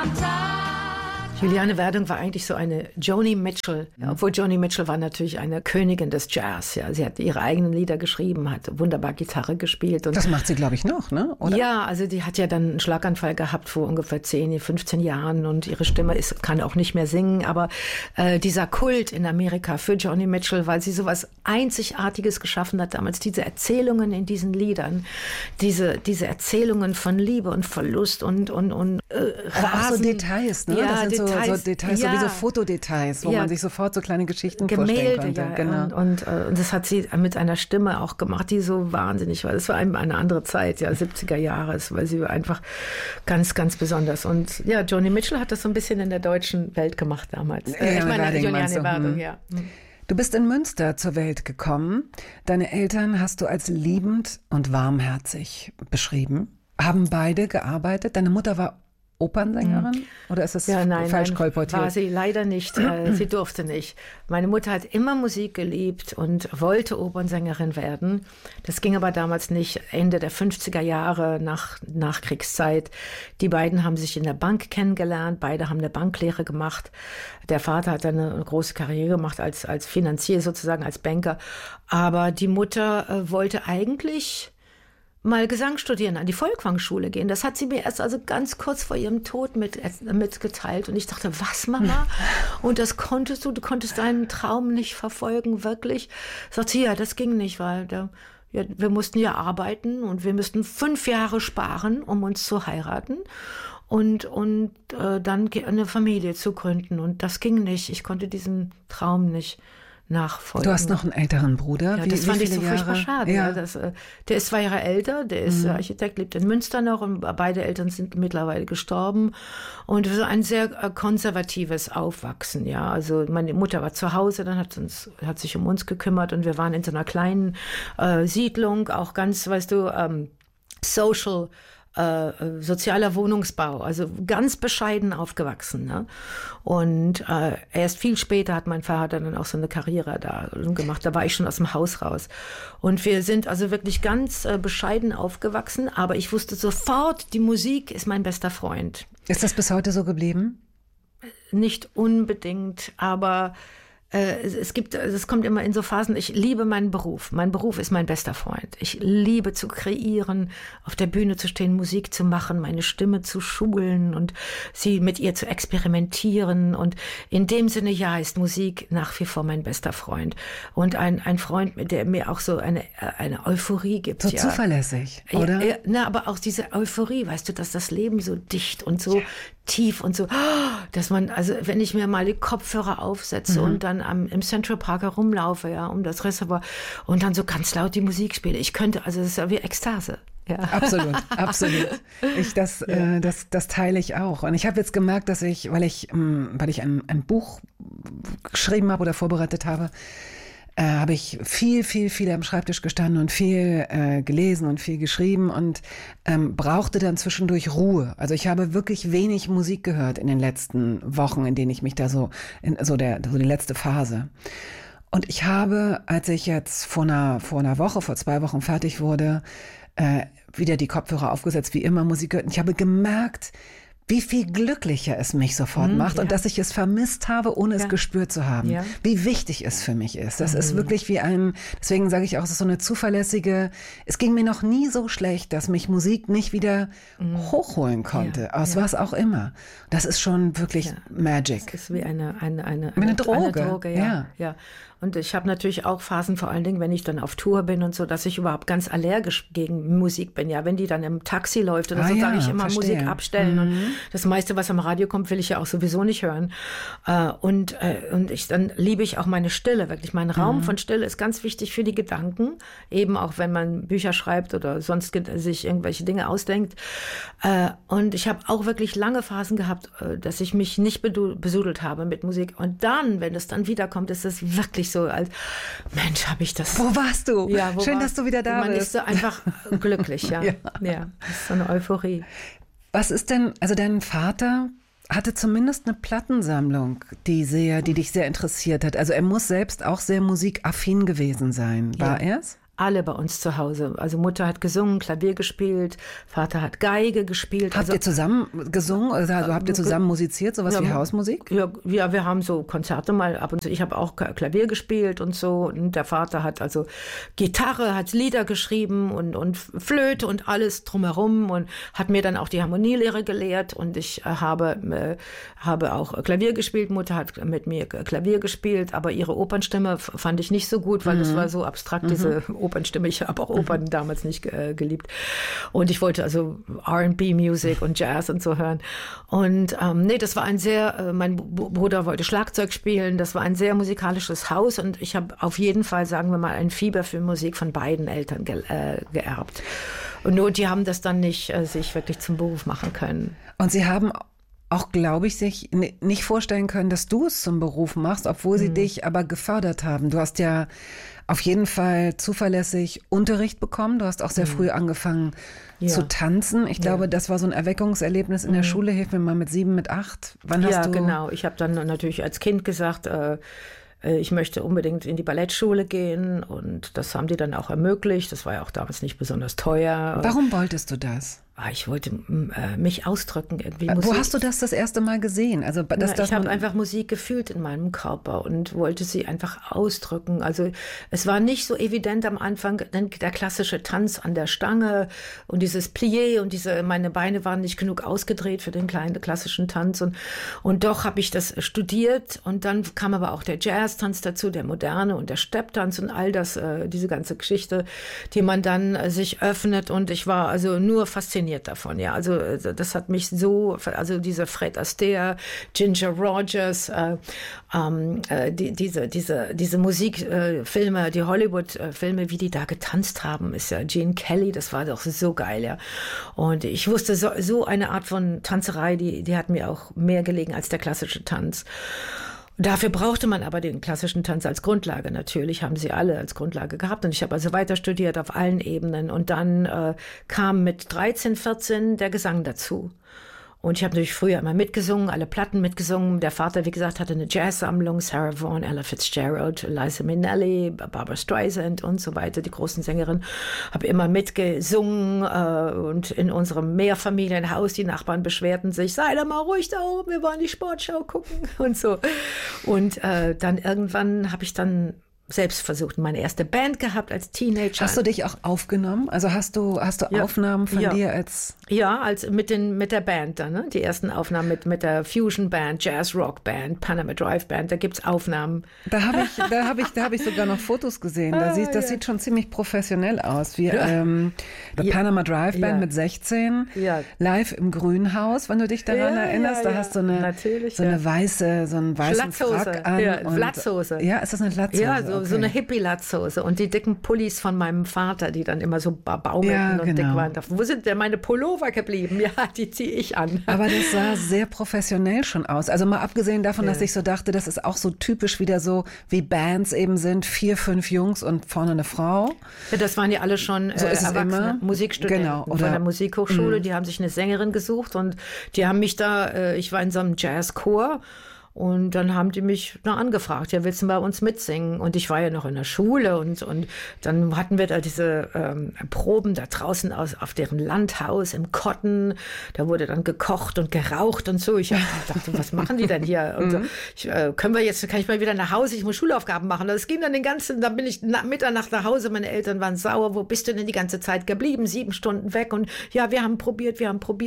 Juliane Werdung war eigentlich so eine Joni Mitchell, obwohl Joni Mitchell war natürlich eine Königin des Jazz. Ja. Sie hat ihre eigenen Lieder geschrieben, hat wunderbar Gitarre gespielt. Und das macht sie, glaube ich, noch, ne? Oder? Ja, also die hat ja dann einen Schlaganfall gehabt vor ungefähr 10, 15 Jahren und ihre Stimme kann auch nicht mehr singen. Aber dieser Kult in Amerika für Joni Mitchell, weil sie sowas Einzigartiges geschaffen hat damals, diese Erzählungen in diesen Liedern, diese Erzählungen von Liebe und Verlust und auch so Details, ne? Ja, das sind so Details, ja. So wie so Fotodetails, wo man sich sofort so kleine Geschichten vorstellen könnte. Ja. Genau. Und das hat sie mit einer Stimme auch gemacht, die so wahnsinnig war. Das war eine andere Zeit, ja, 70er Jahre, weil sie war einfach ganz, ganz besonders. Und ja, Joni Mitchell hat das so ein bisschen in der deutschen Welt gemacht damals. Ich meine, Juliane Werdung, ja. Du bist in Münster zur Welt gekommen. Deine Eltern hast du als liebend und warmherzig beschrieben. Haben beide gearbeitet? Deine Mutter war Opernsängerin? Oder ist das falsch kolportiert? War sie leider nicht. Sie durfte nicht. Meine Mutter hat immer Musik geliebt und wollte Opernsängerin werden. Das ging aber damals nicht. Ende der 50er Jahre, nach Nachkriegszeit. Die beiden haben sich in der Bank kennengelernt. Beide haben eine Banklehre gemacht. Der Vater hat eine große Karriere gemacht als Finanzier, sozusagen als Banker. Aber die Mutter wollte eigentlich mal Gesang studieren, an die Folkwang-Schule gehen. Das hat sie mir erst also ganz kurz vor ihrem Tod mitgeteilt. Und ich dachte, was, Mama? Und das konntest du konntest deinen Traum nicht verfolgen, wirklich? Sagt sie, ja, das ging nicht, weil wir mussten ja arbeiten und wir müssten 5 Jahre sparen, um uns zu heiraten und dann eine Familie zu gründen. Und das ging nicht. Ich konnte diesen Traum nicht nachfolgen. Du hast noch einen älteren Bruder. Ja, das fand ich so furchtbar schade. Ja. Der ist 2 Jahre älter, der ist Architekt, lebt in Münster noch und beide Eltern sind mittlerweile gestorben. Und so ein sehr konservatives Aufwachsen. Ja, also meine Mutter war zu Hause, dann hat sich um uns gekümmert und wir waren in so einer kleinen Siedlung, auch ganz, weißt du, sozialer Wohnungsbau, also ganz bescheiden aufgewachsen. Ne? Und erst viel später hat mein Vater dann auch so eine Karriere da gemacht. Da war ich schon aus dem Haus raus. Und wir sind also wirklich ganz bescheiden aufgewachsen. Aber ich wusste sofort, die Musik ist mein bester Freund. Ist das bis heute so geblieben? Nicht unbedingt, aber es kommt immer in so Phasen, ich liebe meinen Beruf. Mein Beruf ist mein bester Freund. Ich liebe zu kreieren, auf der Bühne zu stehen, Musik zu machen, meine Stimme zu schulen und sie mit ihr zu experimentieren. Und in dem Sinne, ja, ist Musik nach wie vor mein bester Freund. Und ein Freund, der mir auch so eine Euphorie gibt. So zuverlässig, oder? Ja, aber auch diese Euphorie, weißt du, dass das Leben so dicht und so tief und so, dass man, also wenn ich mir mal die Kopfhörer aufsetze und dann im Central Park herumlaufe, ja, um das Reservoir und dann so ganz laut die Musik spiele. Ich könnte, also das ist ja wie Ekstase. Ja. Absolut, absolut. Das teile ich auch. Und ich habe jetzt gemerkt, dass weil ich ein Buch geschrieben habe oder vorbereitet habe, habe ich viel am Schreibtisch gestanden und viel gelesen und viel geschrieben und brauchte dann zwischendurch Ruhe. Also ich habe wirklich wenig Musik gehört in den letzten Wochen, in denen ich mich da die letzte Phase. Und ich habe, als ich jetzt vor 2 Wochen fertig wurde, wieder die Kopfhörer aufgesetzt, wie immer Musik gehört. Und ich habe gemerkt, wie viel glücklicher es mich sofort macht und dass ich es vermisst habe, ohne es gespürt zu haben. Ja. Wie wichtig es für mich ist. Das ist wirklich deswegen sage ich auch, es ist so eine zuverlässige, es ging mir noch nie so schlecht, dass mich Musik nicht wieder hochholen konnte, aus was auch immer. Das ist schon wirklich Magic. Das ist wie eine Droge. Eine Droge, ja. Und ich habe natürlich auch Phasen, vor allen Dingen, wenn ich dann auf Tour bin und so, dass ich überhaupt ganz allergisch gegen Musik bin. Ja, wenn die dann im Taxi läuft oder so, sage ich immer Musik abstellen. Und das meiste, was am Radio kommt, will ich ja auch sowieso nicht hören. Dann liebe ich auch meine Stille, wirklich. Mein Raum von Stille ist ganz wichtig für die Gedanken. Eben auch, wenn man Bücher schreibt oder sonst sich irgendwelche Dinge ausdenkt. Und ich habe auch wirklich lange Phasen gehabt, dass ich mich nicht besudelt habe mit Musik. Und dann, wenn es dann wiederkommt, ist es wirklich so, als Mensch, habe ich das. Wo warst du? Ja, Schön, dass du wieder da bist. Man ist so einfach glücklich, ja. Ja, das ist so eine Euphorie. Was ist denn, also dein Vater hatte zumindest eine Plattensammlung, die dich sehr interessiert hat. Also er muss selbst auch sehr musikaffin gewesen sein. War er's? alle bei uns zu Hause. Also Mutter hat gesungen, Klavier gespielt, Vater hat Geige gespielt. Habt ihr zusammen gesungen? Also habt ihr zusammen musiziert, sowas wie Hausmusik? Ja, wir haben so Konzerte mal ab und zu. Ich habe auch Klavier gespielt und so. Und der Vater hat also Gitarre, hat Lieder geschrieben und Flöte und alles drumherum und hat mir dann auch die Harmonielehre gelehrt. Und ich habe auch Klavier gespielt. Mutter hat mit mir Klavier gespielt, aber ihre Opernstimme fand ich nicht so gut, weil das war so abstrakt, diese Opernstimme. Ich habe auch Opern damals nicht geliebt. Und ich wollte also R&B-Musik und Jazz und so hören. Und das war mein Bruder wollte Schlagzeug spielen. Das war ein sehr musikalisches Haus. Und ich habe auf jeden Fall, sagen wir mal, ein Fieber für Musik von beiden Eltern geerbt. Und nur die haben das dann nicht sich wirklich zum Beruf machen können. Und Sie haben auch, glaube ich, sich nicht vorstellen können, dass du es zum Beruf machst, obwohl sie dich aber gefördert haben. Du hast ja auf jeden Fall zuverlässig Unterricht bekommen. Du hast auch sehr früh angefangen zu tanzen. Ich glaube, das war so ein Erweckungserlebnis in der Schule. Hilf mir mal mit 7, mit 8. Wann hast du? Ja, genau. Ich habe dann natürlich als Kind gesagt, ich möchte unbedingt in die Ballettschule gehen. Und das haben die dann auch ermöglicht. Das war ja auch damals nicht besonders teuer. Warum wolltest du das? Ich wollte mich ausdrücken irgendwie. Wo hast du das erste Mal gesehen? Also, ich habe einfach Musik gefühlt in meinem Körper und wollte sie einfach ausdrücken. Also es war nicht so evident am Anfang, der klassische Tanz an der Stange und dieses Plié und meine Beine waren nicht genug ausgedreht für den kleinen klassischen Tanz. Und doch habe ich das studiert und dann kam aber auch der Jazz-Tanz dazu, der moderne und der Stepptanz und all das, diese ganze Geschichte, die man dann sich öffnet. Und ich war also nur fasziniert davon, ja. Also das hat mich so, also diese Fred Astaire, Ginger Rogers, diese Musikfilme, die Hollywood-Filme, wie die da getanzt haben, ist ja Gene Kelly, das war doch so geil, ja. Und ich wusste, so eine Art von Tanzerei, die hat mir auch mehr gelegen als der klassische Tanz. Dafür brauchte man aber den klassischen Tanz als Grundlage. Natürlich haben sie alle als Grundlage gehabt. Und ich habe also weiter studiert auf allen Ebenen. Und dann kam mit 13, 14 der Gesang dazu. Und ich habe natürlich früher immer mitgesungen, alle Platten mitgesungen. Der Vater, wie gesagt, hatte eine Jazzsammlung, Sarah Vaughan, Ella Fitzgerald, Liza Minnelli, Barbra Streisand und so weiter, die großen Sängerinnen. Habe immer mitgesungen und in unserem Mehrfamilienhaus, die Nachbarn beschwerten sich, sei doch mal ruhig da oben, wir wollen die Sportschau gucken und so. Und dann irgendwann habe ich dann selbst versucht, meine erste Band gehabt als Teenager. Hast du dich auch aufgenommen? Also hast du Aufnahmen von dir als... Ja, mit der Band dann, ne? Die ersten Aufnahmen mit der Fusion Band, Jazz Rock Band, Panama Drive Band, da gibt's Aufnahmen. Da hab ich sogar noch Fotos gesehen. Das sieht schon ziemlich professionell aus. Wie der Panama Drive Band mit 16, live im Grünhaus, wenn du dich daran erinnerst. Da hast du so einen weißen Frack an. Ja, Latzhose. Ja, ist das eine Latzhose? Ja, so eine Hippie-Latzhose und die dicken Pullis von meinem Vater, die dann immer so baumelten und dick waren. Wo sind denn meine Pullover geblieben? Ja, die ziehe ich an. Aber das sah sehr professionell schon aus. Also mal abgesehen davon, dass ich so dachte, das ist auch so typisch wieder so, wie Bands eben sind, 4, 5 Jungs und vorne eine Frau. Ja, das waren ja alle schon erwachsene Musikstudenten von der Musikhochschule. Die haben sich eine Sängerin gesucht und die haben mich ich war in so einem Jazzchor. Und dann haben die mich angefragt, ja, willst du bei uns mitsingen? Und ich war ja noch in der Schule und dann hatten wir da diese Proben da draußen auf deren Landhaus im Cotton. Da wurde dann gekocht und geraucht und so. Ich dachte, was machen die denn hier? Und kann ich mal wieder nach Hause? Ich muss Schulaufgaben machen. Das ging dann dann bin ich Mitternacht nach Hause. Meine Eltern waren sauer. Wo bist du denn die ganze Zeit geblieben? 7 Stunden weg. Und ja, wir haben probiert.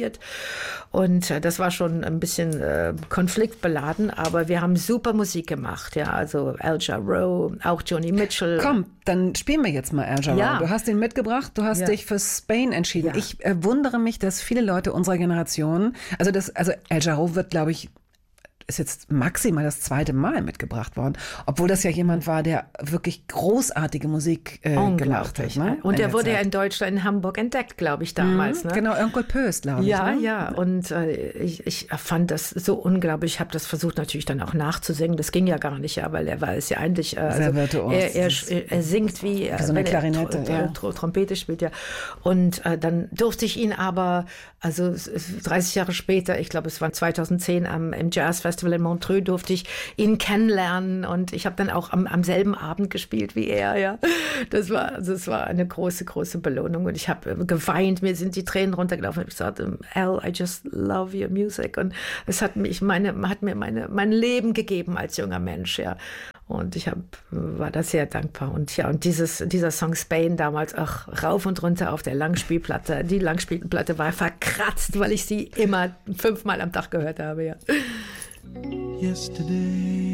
Und das war schon ein bisschen konfliktbeladen. Aber wir haben super Musik gemacht, ja, also Al Jarreau, auch Joni Mitchell. Komm, dann spielen wir jetzt mal Al Jarreau. Ja. Du hast ihn mitgebracht, du hast dich für Spain entschieden. Ja. Ich wundere mich, dass viele Leute unserer Generation, also Al Jarreau wird, glaube ich, ist jetzt maximal das 2. Mal mitgebracht worden, obwohl das ja jemand war, der wirklich großartige Musik gemacht hat. Ne? Und der wurde ja in Deutschland, in Hamburg entdeckt, glaube ich, damals. Ne? Genau, Onkel Pöst, glaube ich. Ja, ne? ja, und ich fand das so unglaublich. Ich habe das versucht natürlich dann auch nachzusingen. Das ging ja gar nicht, ja, weil er ist ja eigentlich, sehr virtuos. Er singt wie so eine Klarinette, Trompete spielt, ja. Und dann durfte ich ihn aber, also 30 Jahre später, ich glaube, es war 2010 im Jazzfest Festival in Montreux durfte ich ihn kennenlernen und ich habe dann auch am selben Abend gespielt wie er. Ja. Das war eine große, große Belohnung und ich habe geweint, mir sind die Tränen runtergelaufen. Ich habe gesagt, Al, I just love your music und es hat mir mein Leben gegeben als junger Mensch. Ja. Und ich war da sehr dankbar. Und ja, und dieser Song Spain damals, rauf und runter auf der Langspielplatte. Die Langspielplatte war verkratzt, weil ich sie immer 5-mal am Tag gehört habe. Ja. Yesterday